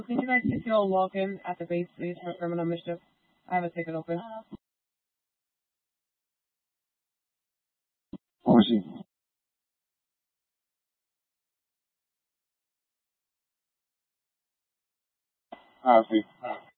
Can you guys see y'all walking at the base for criminal mischief? I have a ticket open. What was she? I see.